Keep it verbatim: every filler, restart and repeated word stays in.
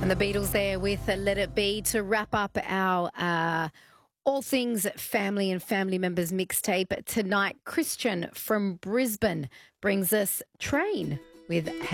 And the Beatles there with uh, Let It Be to wrap up our uh, All Things Family and Family Members mixtape tonight. Christian from Brisbane brings us Train with